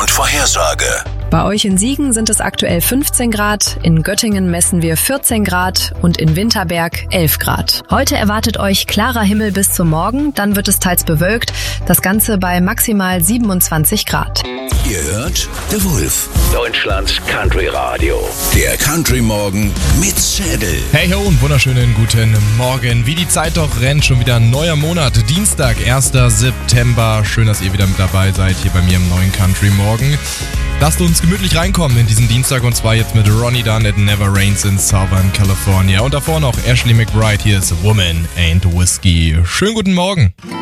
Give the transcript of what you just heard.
und Vorhersage. Bei euch in Siegen sind es aktuell 15 Grad, in Göttingen messen wir 14 Grad und in Winterberg 11 Grad. Heute erwartet euch klarer Himmel bis zum Morgen, dann wird es teils bewölkt, das Ganze bei maximal 27 Grad. Ihr hört The Wolf. Deutschlands Country Radio. Der Country Morgen mit Schädel. Hey ho und wunderschönen guten Morgen. Wie die Zeit doch rennt, schon wieder ein neuer Monat. Dienstag, 1. September. Schön, dass ihr wieder mit dabei seid hier bei mir im neuen Country Morgen. Lasst uns gemütlich reinkommen in diesen Dienstag und zwar jetzt mit Ronnie Dunn, It Never Rains in Southern California. Und davor noch Ashley McBryde, hier ist Woman and Whiskey. Schönen guten Morgen.